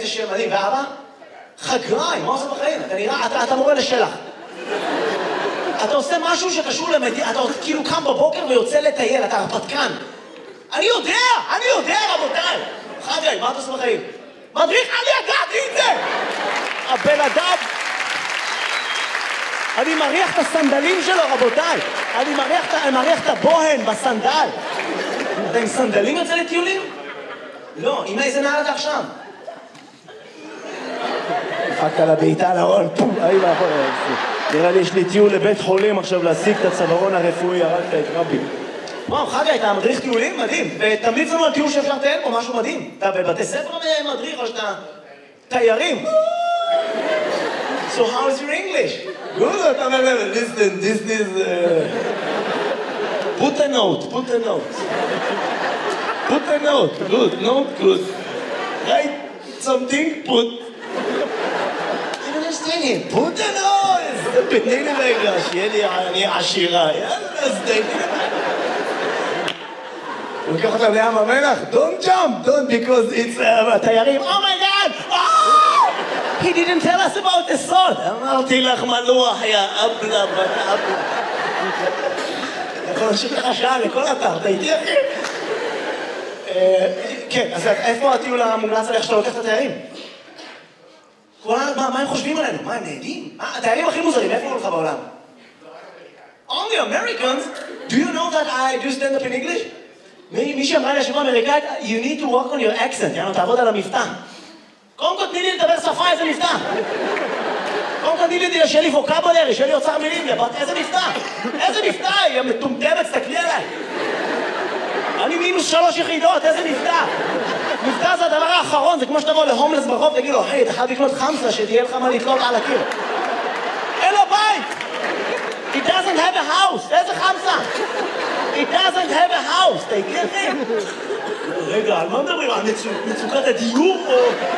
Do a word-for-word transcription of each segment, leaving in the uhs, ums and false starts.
שם מדהים, ואבא? חגריים, מה עושה בחיים? אתה נראה, אתה, אתה מורה לשלח. אתה עושה משהו שקשור למדינה, אתה כאילו קם בבוקר ויוצא לטייל, אתה הרפתקן. אני יודע, אני יודע, רבותיי. חגי, מה אתה עושה בחיים? מדריך, אני ידעתי את זה! הבן אדם... אני מריח את הסנדלים שלו, רבותיי. אני מריח, אני מריח את הבוהן בסנדל. אתה עם סנדלים יוצא לטיולים? לא, עם איזה נעל אתה עכשיו? דפקת לה בעיטה לארון, פום, אי מאחור. נראה לי יש לי טיול לבית חולים עכשיו להשיג את הצווארון הרפואי, הרגת את רבי. וואו, חגי, אתה מדריך טיולים? מדהים. ותמליץ לנו על טיול שאפשר לטייל פה, משהו מדהים. אתה בבתי ספר מדריך או שאתה תיירים? So how is your English? Good, listen, this is... Put a note, put a note. Put a note, good, note, good. Write something, put... I don't understand him. Put a note! תני לי רגע, שיהיה לי אני עשירה. יאללה, אז תני לי. הוא לוקח אותם לים המלח, don't jump, don't, because it's... התיירים, oh my god! Oh! He didn't tell us about the salt. אמרתי לך מלוח, יא אבלה בת אבלה. יכול להמשיך לך שעה לכל אתר, אתה איתי אחי? כן, אז איפה הטיול המומלץ עליך שאתה לוקח את התיירים? מה הם חושבים עלינו? מה, הם נהדים? התיירים הכי מוזרים, איפה הולך בעולם? Only Americans? Do you know that I do stand up in English? מי שאמרה לי השבוע אמריקאית, you need to work on your accent, יאנו, תעבוד על המבטא. קודם כל תני לי לדבר שפה, איזה מבטא. קודם כל תני לי, שיהיה לי ווקאבולרי, שיהיה לי אוצר מילים, איזה מבטא. איזה מבטא, היא מטומטמת, תסתכלי עליי. אני מינוס שלוש יחידות, איזה מבטא. מבטא זה הדבר האחרון, זה כמו שתבוא להומלס ברחוב, תגיד לו, אחי, אתה חייב לקנות חמסה, שתהיה לך מה לתלות על הקיר. אין לו בית. He doesn't have a house, איזה חמסה? He doesn't have a house, תגיד אחי. רגע, על מה מדברים? על מצוקת הדיור או...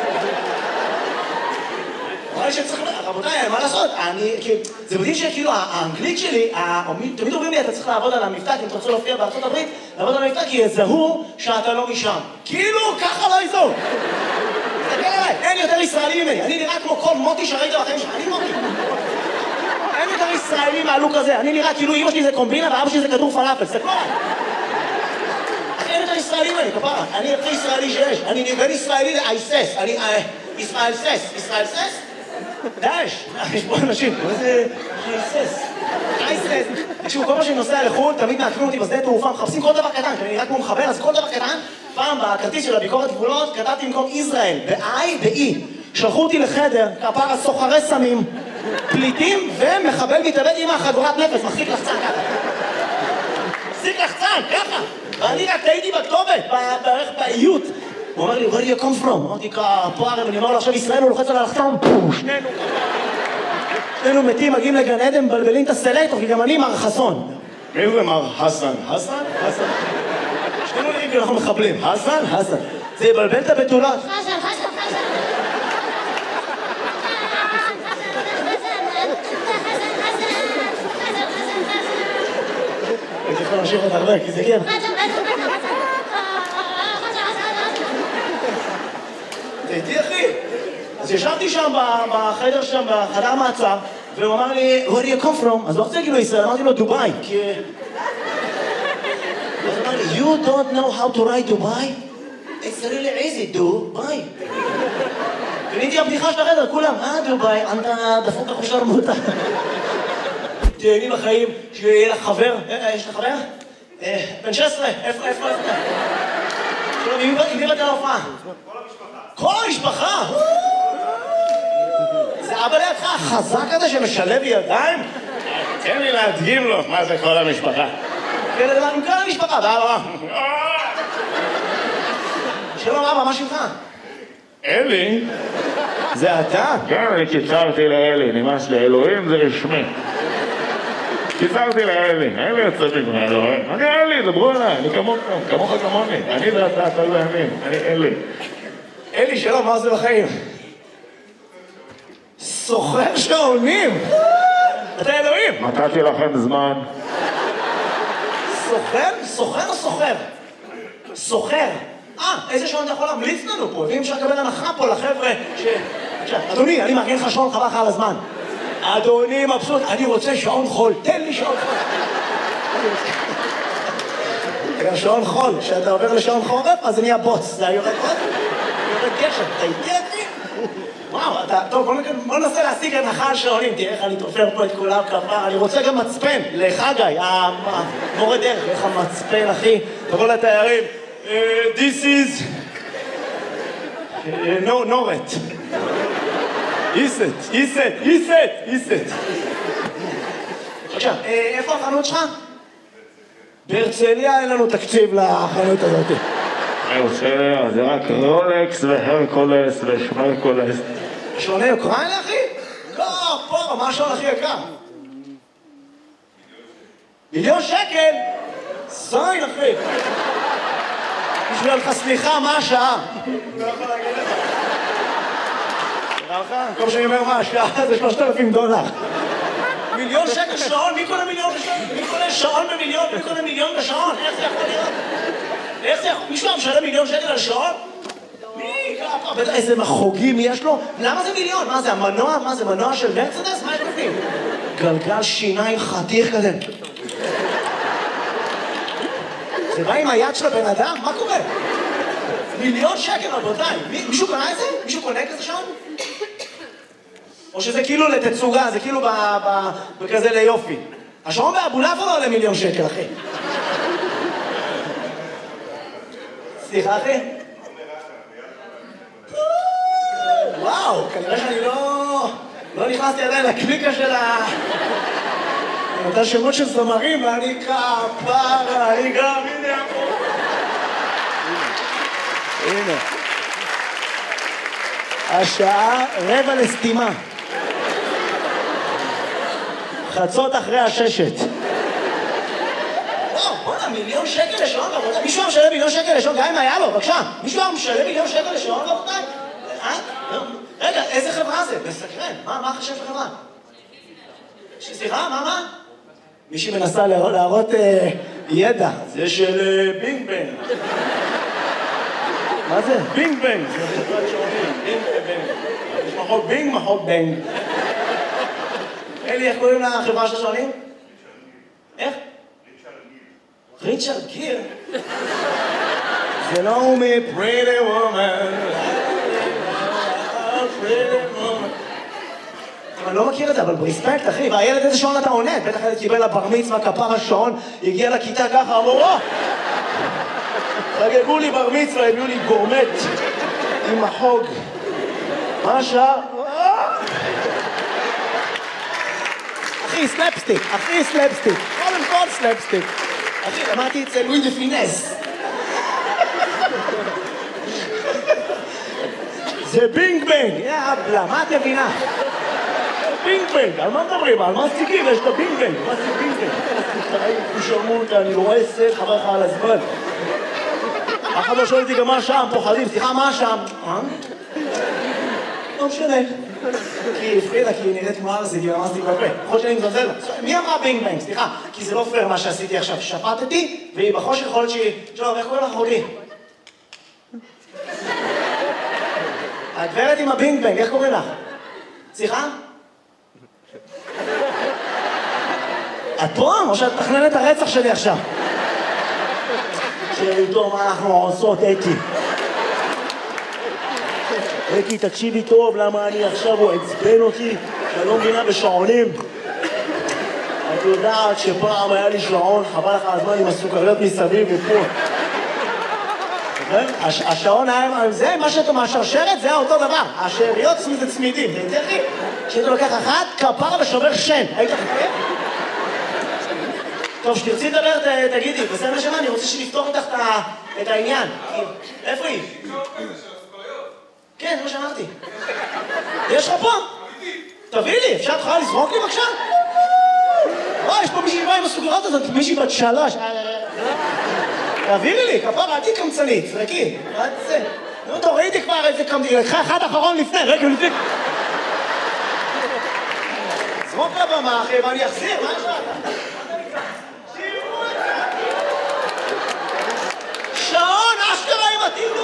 רבותיי, מה לעשות? זה מדהים שכאילו האנגלית שלי, תמיד אומרים לי, אתה צריך לעבוד על המבטא, כי אם אתה רוצה להופיע בארצות הברית, לעבוד על המבטא, כי יזהו שאתה לא משם. כאילו, ככה לא יזהו. תסתכל עליי, אין יותר ישראלי ממני. אני נראה כמו כל מוטי שראית בחיים שלך, אני מוטי. אין יותר ישראלי מהלוק הזה. אני נראה כאילו אמא שלי זה קומבינה ואבא שלי זה כדור פלאפל. תסתכלו עליי. אין יותר ישראלי ממני, כפרה. אני הכי ישראלי שיש. אני בין ישראלי לאייסס. אני ישראל סס. ישראל סס? דאש. יש פה אנשים. מה זה אייסס? אייסס. תקשיבו, כל פעם שאני נוסע לחו"ל, תמיד מעקמים אותי בשדה תעופה, מחפשים כל דבר קטן. כי אני נראה כמו מחבר, אז כל דבר קטן. פעם בכרטיס של הביקורת גבולות, כתבתי במקום ישראל, ב-I, ב-E. שלחו אותי לחדר, כפרה סוחרי סמים, פליטים ומחבל מתאבד עם החגורת נפש, מחזיק לחצן ככה. מחזיק לחצן, ככה. ואני רק טעיתי בכתובת, בערך באיות. הוא אומר לי, where do you come from? אמרתי, כפרה, אני אומר לו עכשיו ישראל, הוא לוחץ על הלחצן, פו, שנינו. שנינו מתים, מגיעים לגן עדן, מבלבלים את הסלקטור, כי גם אני מר חסון. מי זה מר חסן? חסן? חסן. שנינו נראים כאילו אנחנו מחבלים. חסן? חסן. זה יבלבל את הבתולות. חסן, חסן, חסן. הייתי יכול להמשיך עוד הרבה, כי זה כן. הייתי אחי. אז ישבתי שם בחדר שם, בחדר מעצר, והוא אמר לי, where do you come from? אז לא רוצה להגיד לו ישראל, אמרתי לו דובאי, כי... אז הוא אמר לי, you don't know how to write Dubai? It's really easy, Dubai. וניתי הבדיחה של החדר, כולם, אה דובאי, אתה דפוק החושר מותה. תהני בחיים, שיהיה לך חבר, יש לך חבר? בן שש עשרה, איפה, איפה, איפה? שלום, הביא את ההופעה. כל המשפחה. כל המשפחה? זה אבא לידך החזק הזה שמשלב ידיים? תן לי להדגים לו מה זה כל המשפחה. כן, לדבר עם כל המשפחה, ואבא. שלום אבא, מה שמך? אלי? זה אתה? כן, אני קיצרתי לאלי, נמאס לאלוהים, זה רשמי. קיצרתי לאלי, אלי יוצא מגמר, אלוהים. אני אלי, דברו אליי, אני כמוך, כמוך כמוני. אני ואתה, אתה לא ימין, אני אלי. אלי, שלום, מה זה בחיים? סוחר שעונים! אתה אלוהים! נתתי לכם זמן. סוחר? סוחר או סוחר? סוחר. אה, איזה שעון אתה יכול להמליץ לנו פה? ואם אפשר לקבל הנחה פה לחבר'ה ש... אדוני, אני מארגן לך שעון חבל לך על הזמן. אדוני מבסוט, אני רוצה שעון חול, תן לי שעון חול. גם שעון חול, כשאתה עובר לשעון חורף, אז זה נהיה בוץ. זה יורד עוד, יורד גשם, אתה איתי איתי? וואו, אתה, טוב, בוא ננסה להשיג הנחה על שעונים, תראה איך אני תופר פה את כולם כפר, אני רוצה גם מצפן, לחגי, המורה דרך, איך המצפן, אחי, תבוא לתיירים, this is, no, נורת. איסט, איסט, איסט, איסט. עכשיו, איפה החנות שלך? בהרצליה אין לנו תקציב לחנות הזאת. בהרצליה זה רק רולקס והרקולס ושמרקולס. שעוני אוקראינה, אחי? לא, פה, מה השעון הכי יקר? מיליון שקל? זין, אחי. בשביל לך סליחה, מה השעה? לא יכול להגיד לך. נראה לך? כל שאני אומר מה השעה זה שלושת אלפים דולר. מיליון שקל שעון? מי קונה מיליון בשעון? מי קונה שעון במיליון? מי קונה מיליון בשעון? איך זה יכול להיות? איך זה יכול? מישהו משלם מיליון שקל על שעון? מי? בטח איזה מחוגים יש לו? למה זה מיליון? מה זה, המנוע? מה זה, מנוע של מרצדס? מה יש בפנים? גלגל שיניים חתיך כזה. זה בא עם היד של הבן אדם? מה קורה? מיליון שקל, רבותיי. מישהו קונה את זה? מישהו קונה כזה שעון? או שזה כאילו לתצוגה, זה כאילו בכזה ליופי. השעון באבולעפיה לא עולה מיליון שקל, אחי. סליחה, אחי? וואו, כנראה שאני לא... לא נכנסתי עדיין לקליקה של ה... נתן שמות של זמרים, ואני כפרה, אני גם, הנה פה. הנה. השעה רבע לסתימה. חצות אחרי הששת. וואו, בוא'נה, מיליון שקל לשעון, רבותיי. מישהו משלם מיליון שקל לשעון, גם אם היה לו, בבקשה. מישהו משלם מיליון שקל לשעון, רבותיי? אה? רגע, איזה חברה זה? מסקרן. מה החשב של חברה? סליחה, מה, מה? מישהי מנסה להראות ידע. זה של בינג בנג. מה זה? בינג בנג. זה חברת שעונים. בינג בנג. יש מחוק בינג, מחוק בנג. אלי, איך קוראים לחברה של השעונים? איך? ריצ'רד גיר. זה לא הוא מ-Pretty Woman. Pretty Woman. אני לא מכיר את זה, אבל ברספקט, אחי. והילד איזה שעון אתה עונה? בטח ילד קיבל לבר מצווה, כפר השעון, הגיע לכיתה ככה, אמרו, או! חגגו לי בר מצווה, הביאו לי גורמט עם החוג. מה השעה? אחי, סלפסטיק, אחי, סלפסטיק. קודם כל סלפסטיק. אחי, למדתי אצל לואי דה פינס. זה בינג בנג. יאבלה, מה את מבינה? בינג בנג, על מה מדברים? על מה סיקים? יש את הבינג בנג. מה זה בינג בנג? תשלמו אותה, אני רואה סט, חבר לך על הזמן. אחד לא שואל אותי גם מה שם, פוחדים. סליחה, מה שם? לא משנה. כי היא הפרידה, כי היא נראית כמו ארזית, היא ממש בפה. יכול שאני מזלזל לה. מי אמרה בינג בנג? סליחה, כי זה לא פייר מה שעשיתי עכשיו. שפטתי, והיא בחושך יכול להיות שהיא... שלום, איך קוראים לך אחותי? הגברת עם הבינג בנג, איך קוראים לך? סליחה? את פה? או שאת מתכננת הרצח שלי עכשיו? שאיתו מה אנחנו עושות, אקי. אקי, תקשיבי טוב, למה אני עכשיו הוא עצבן אותי, שאני לא מבינה בשעונים. את יודעת שפעם היה לי שעון, חבל לך הזמן עם הסוכריות מסביב ופה. השעון היה, זה מה שאתה מהשרשרת, זה אותו דבר. השאריות זה צמידים, זה תכי. כשאתה לוקח אחת, כפרה ושובר שן. היית חכה? טוב, שתרצי לדבר, תגידי, בסדר שמה, אני רוצה שנפתור איתך את העניין. איפה היא? כן, זה מה שאמרתי. יש לך פה? תביא לי, אפשר תוכל לזרוק לי בבקשה? וואי, יש פה מישהי באה עם הסוגרות הזאת, מישהי בת שלוש. תעבירי לי, כפרה, אל תהי קמצנית, זרקי. מה זה? נו, תורידי כבר איזה קמצנית, לקחה אחד אחרון לפני, רגע לפני. זרוק לבמה, אחי, ואני אחזיר, מה יש לך? שעון, אשכרה עם התינוק!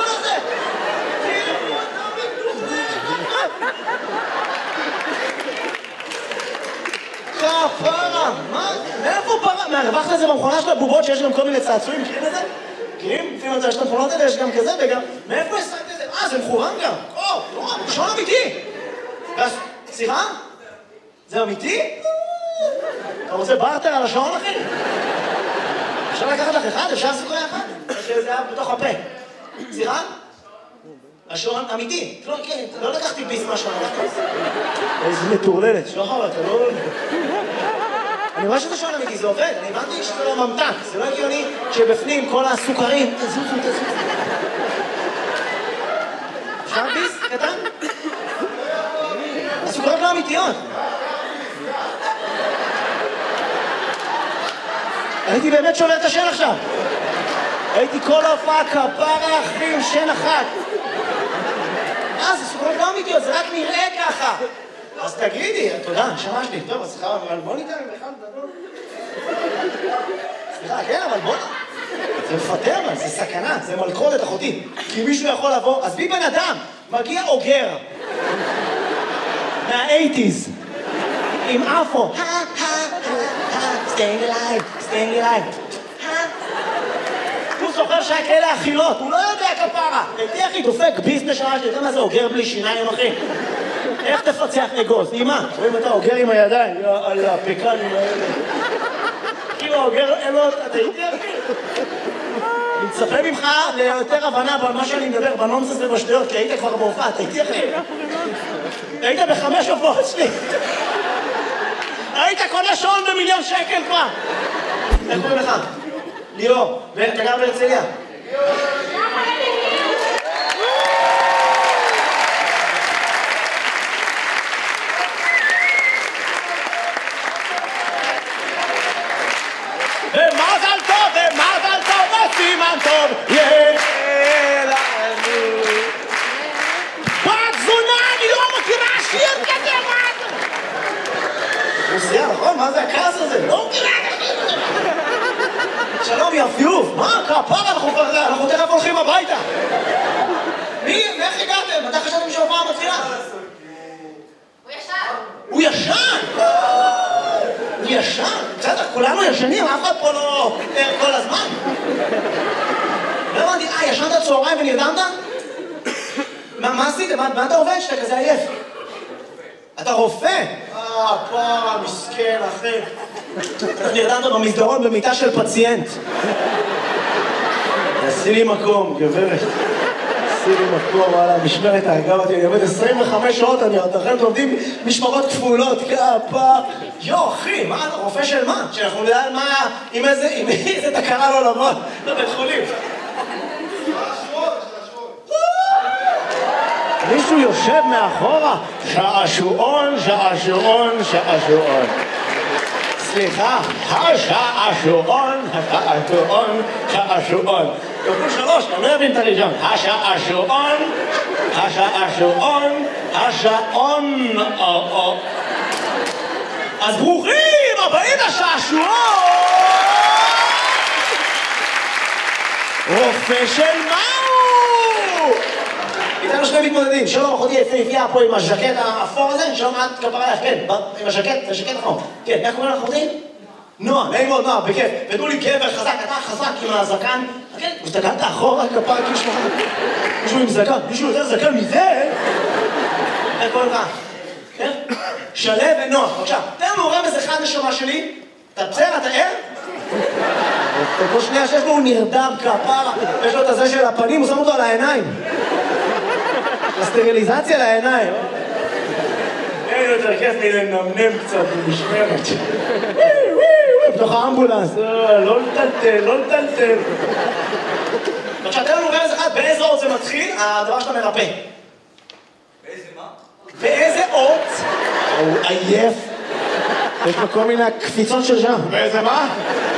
לקחת את זה במכונה של הבובות, שיש גם כל מיני צעצועים, מכירים את זה? מכירים? לפעמים את זה, יש את המכונות האלה, יש גם כזה, וגם... מאיפה השגת את זה? אה, זה מכורן גם. או, לא, שעון אמיתי. סליחה? זה אמיתי? אתה רוצה בארטר על השעון, אחי? אפשר לקחת לך אחד? אפשר סוכריה אחד? שזה היה בתוך הפה. סליחה? השעון אמיתי. לא לקחתי ביס מהשעון. איזה מטורללת. שוחר, אתה לא... אני רואה שזה שעון אמיתי, זה עובד. אני הבנתי שזה לא ממתק. זה לא הגיוני שבפנים כל הסוכרים... תזוזו, תזוזו. אפשר ביס? קטן? הסוכרות לא אמיתיות. הייתי באמת שובר את השן עכשיו. הייתי כל ההופעה כפרה אחי עם שן אחת. אה, זה סוכרות לא אמיתיות, זה רק נראה ככה. אז תגידי, תודה, שמשתי. טוב, אז סליחה, אבל בוא ניתן בכלל גדול. סליחה, כן, אבל בוא... זה מפטר, אבל זה סכנה, זה מלכודת אחותי. כי מישהו יכול לבוא, אז בי בן אדם, מגיע אוגר. מה-אייטיז. עם אפו. staying alive, staying alive. הוא זוכר שהיה כאלה אכילות, הוא לא יודע כפרה. הייתי אחי דופק ביזנס שעה שלי, אתה יודע מה זה אוגר בלי שיניים אחי? איך תפצח אגוז? אימא, רואים אתה אוגר עם הידיים, על הפקנים האלה. כאילו אוגר, אין לו, אתה הייתי אחי? אני מצפה ממך ליותר הבנה במה שאני מדבר, בנונסס ובשטויות, כי היית כבר בהופעה, אתה הייתי אחי? היית בחמש הופעות שלי. היית קונה שעון במיליון שקל כבר. איך קוראים לך? ליאור. ואתה גר בהרצליה? ומזל טוב, ומזל טוב, וסימן טוב. יאללה. בת זונה, אני לא מכירה שיר כזה, מה? מוזיאל, נכון? מה זה הכעס הזה? לא מכירה כזה. שלום, יפיוף. מה? כפרה, אנחנו תכף הולכים הביתה. מי? איך הגעתם? מתי חשבתם שההופעה מתחילה? הוא ישן. הוא ישן? הוא ישן? בסדר, כולנו ישנים, אף אחד פה לא פיטר כל הזמן. לא הבנתי, אה, ישנת צהריים ונרדמת? מה עשית? מה אתה עובד שאתה כזה עייף? אתה רופא? אה, פרה, מסכן, אחי. אתה נרדמת במסדרון במיטה של פציינט. עשי לי מקום, גברת. עשי לי מקום, וואלה, משמרת האגב אותי, אני עובד עשרים וחמש שעות, אני עוד אחרי עובדים משמרות כפולות, כפה. יו, אחי, מה, אתה רופא של מה? שאנחנו נדע על מה, עם איזה, עם איזה תקרה לא לבוא, לבית חולים. מישהו יושב מאחורה, שעשועון, שעשועון, שעשועון. סליחה, השעשועון, השעשועון, שעשועון. כפול שלוש, אני לא אבין את הראשון. השעשועון, השעשועון, השעון. אז ברוכים הבאים לשעשועון! רופא של מהו? איתנו שני מתמודדים, שלום אחותי יפהפייה פה עם הז'קט האפור הזה, שלום את כפרה לך, כן, עם הז'קט, זה ז'קט אפור. כן, איך קוראים לך אחותי? נועה, נעים מאוד נועה, בכיף. ותנו לי גבר חזק, אתה חזק עם הזקן. כן, הסתכלת אחורה כפרה, מישהו עם זקן, מישהו יותר זקן מזה? איך קוראים לך? כן? שלו ונועה, בבקשה. תן מעורב איזה אחד נשמה שלי, אתה בסדר, אתה ער? כל שנייה שיש לו הוא נרדם כפרה, יש לו את הזה של הפנים, הוא שם אותו על העיניים. הסטריליזציה לעיניים. אין יותר כיף מלנמנם קצת במשמרת. בתוך האמבולנס, לא לטלטל, לא לטלטל. עכשיו, תן לנו רמז אחד, באיזה אות זה מתחיל, הדבר שאתה מרפא. באיזה מה? באיזה אות? הוא עייף. יש לו כל מיני קפיצות של שם. באיזה מה?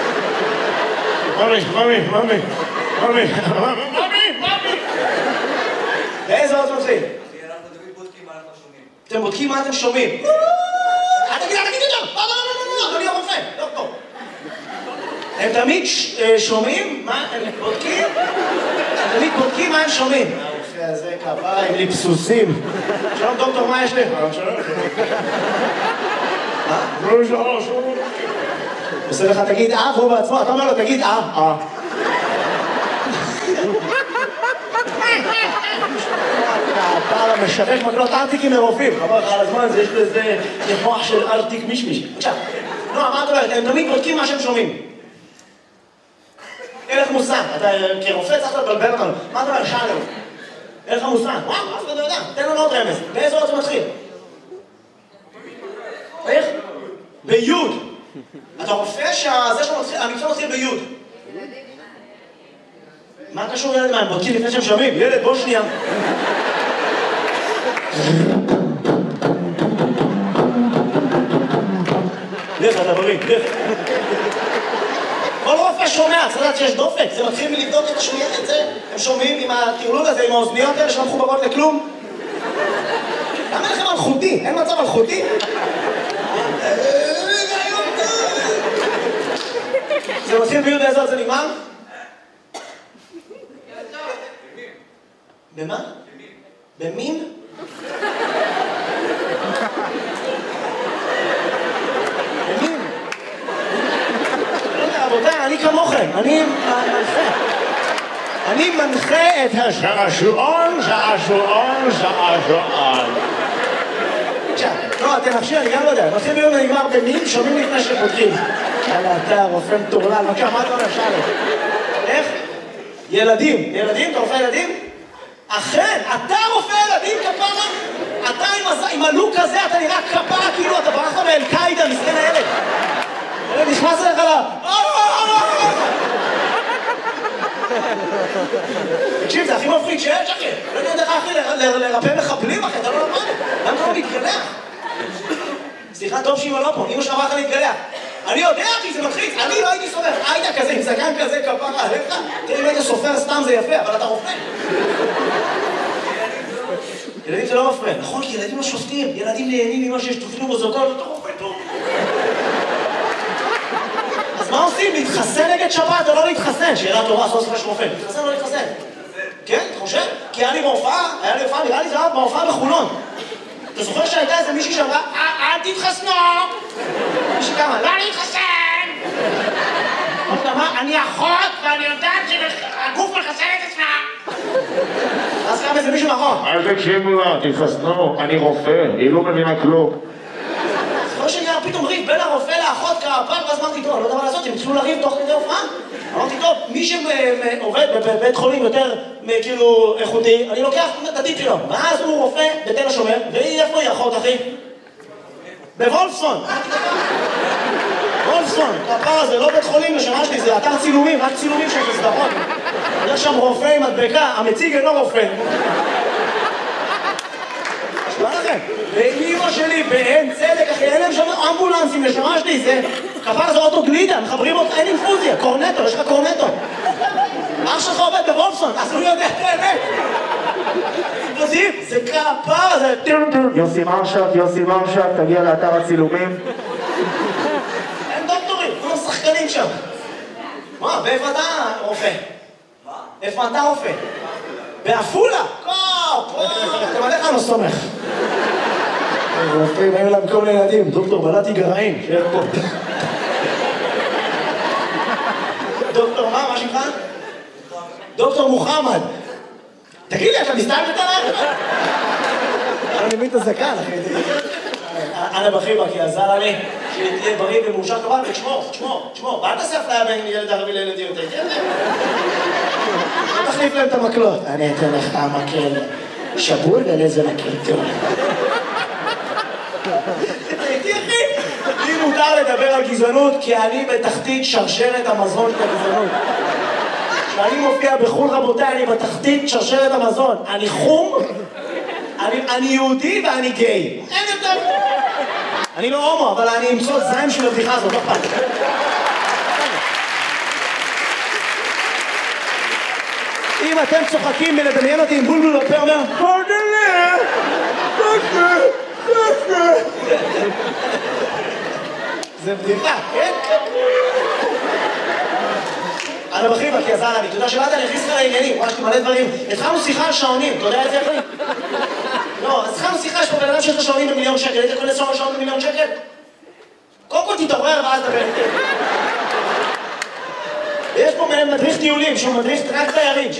ממי, ממי, ממי, ממי, ממי, ממי. באיזה אות זה מתחיל? אנחנו תמיד בודקים מה אנחנו שומעים. אתם בודקים מה אתם שומעים. אל תגיד, אל תגיד יותר! לא, לא, לא, לא, אדוני הרופא, דוקטור. הם תמיד שומעים מה הם בודקים? הם תמיד בודקים מה הם שומעים. הרופא הזה כפרה עם ליפסוסים. שלום דוקטור, מה יש לך? שלום. מה? שלום, שלום. עושה לך תגיד אה, והוא בעצמו, אתה אומר לו תגיד אה, אה. אתה משווק מקלות ארטיקים מרופאים, חבל לך על הזמן הזה, יש לזה מוח של ארטיק מישמיש. עכשיו, נועה, מה את אומרת? הם תמיד בודקים מה שהם שומעים. אין לך מושג, אתה כרופא צריך לבלבל אותנו. מה אתה אומר? שאלנו. אין לך מושג. וואו, אף אחד לא יודע. תן לנו עוד רמז. באיזה עוד זה מתחיל? איך? ביוד. אתה רופא שהמקצוע מתחיל ביוד. מה קשור ילד מה? הם בודקים לפני שהם שומעים. ילד, בוא שנייה. לך, אתה בריא, לך. כל רופא שומע, צריך לדעת שיש דופק, זה מתחיל מלבדוק את השמיעה את זה, הם שומעים עם הטרלול הזה, עם האוזניות האלה שלא מחוברות לכלום. למה לכם אלחוטי? אין מצב אלחוטי? זה מתחיל ביוד באיזה עוד זה נגמר? במה? במין? במין? רבותיי, אני כמוכם, אני מנחה. אני מנחה את השעשועון, שעשועון, שעשועון. עכשיו, לא, אתם נחשי, אני גם לא יודע. נושאים ביום ונגמר במין, שומעים לפני שפותחים. יאללה, אתה רופא מטורלל, בבקשה, מה אתה אומר, שאלה? איך? ילדים. ילדים? אתה רופא ילדים? אכן, אתה רופא ילדים כפרה? אתה עם הלוק הזה, אתה נראה כפרה כאילו אתה ברח מאל-קאידה, מסכן הילד. ילד נכנס אליך לה... תקשיב, זה הכי מפחיד שיש, אחי. לא יודע איך אחי לרפא מחבלים, אחי, אתה לא למד. למה אתה לא מתגלח? סליחה, טוב שאמא לא פה, אמא שלך אמרה לך להתגלח. אני יודע, אחי, זה מלחיץ. אני לא הייתי סופר. היית כזה, עם זקן כזה, כפרה עליך. תראה, אם היית סופר סתם זה יפה, אבל אתה רופא. ילדים זה לא מפריע. נכון, כי ילדים לא שופטים. ילדים נהנים ממה שיש תופנים מוזוקות, אתה רופא טוב. אז מה עושים? להתחסן נגד שבת או לא להתחסן? שאלה טובה, סוף סוף יש רופא. להתחסן או לא להתחסן? כן, אתה חושב? כי היה לי בהופעה, היה לי הופעה, נראה לי זה היה בהופעה בחולון. אתה זוכר שהייתה איזה מישהי שאמרה, אל תתחסנו! מישהי כמה, לא להתחסן! אמרה, אני אחות ואני יודעת שהגוף מחסן את עצמה! אז קם איזה מישהו מאחור. אל תקשיבו לה, תתחסנו, אני רופא, היא לא מבינה כלום. זוכר שנראה פתאום ריב בין הרופא לאחות כפר, ואז אמרתי, טוב, אני לא יודע מה לעשות, הם התחילו לריב תוך כדי הופעה. אמרתי, טוב, מי שעובד בבית חולים יותר כאילו איכותי, אני לוקח את הטיפ שלו. ואז הוא רופא בתל השומר, והיא איפה היא אחות, אחי? בוולפסון. וולפסון, כפר זה לא בית חולים לשמה שלי, זה אתר צילומים, רק צילומים של סדרות. יש שם רופא עם מדבקה, המציג אינו רופא. מה לכם? ואימא שלי באין צדק, אחי, אין להם שם אמבולנסים לשמה שלי, זה כפר זה אוטו גלידה, מחברים אותך, אין אינפוזיה, קורנטו, יש לך קורנטו. אח שלך עובד בוולפסון, אז הוא יודע את האמת. זה כפר, זה... יוסי מרשת, יוסי מרשת, תגיע לאתר הצילומים. אין דוקטורים, כולם שחקנים שם. מה, ואיפה אתה רופא? מה? איפה אתה רופא? באפולה? קופ! אתה מלך אני לא סומך. רופאים, היו להם כל מיני ילדים, דוקטור בלעתי גרעין, שיהיה פה. דוקטור מה? מה שמך? דוקטור מוחמד. תגיד לי, אתה מסתלבט עליי? אני מבין את הזקן, אחי. אנא בחיבה, כי עזר לי שתהיה בריא ומאושר כבל, ותשמור, תשמור, תשמור. ואל תעשה אפליה בין ילד ערבי לילד יהודי, כן? לא תחליף להם את המקלות. אני אתן לך המקל שבול ולזה מקל טוב. תראיתי, אחי? לי מותר לדבר על גזענות, כי אני בתחתית שרשרת המזון של הגזענות. כשאני מופיע בחו"ל, רבותיי, אני בתחתית שרשרת המזון. אני חום, אני, אני יהודי ואני גיי. אין יותר. אני לא הומו, אבל אני אמצוא זין של הבדיחה הזאת, לא פעם. אם אתם צוחקים מלדמיין אותי עם בולבול בפה, אומר, פרדלה, פרדלה, פרדלה. זה בדיחה, כן? אנא בחיבה, כי עזר לי, אתה יודע שבאת אני אכניס לך לעניינים, ממש מלא דברים. התחלנו שיחה על שעונים, אתה יודע את זה אחי? לא, אז התחלנו שיחה, יש פה בן אדם שיש לו שעונים במיליון שקל, היית קונה שעון במיליון שקל? קודם כל תתעורר ואז דבר איתי. יש פה מדריך טיולים שהוא מדריך רק תיירים.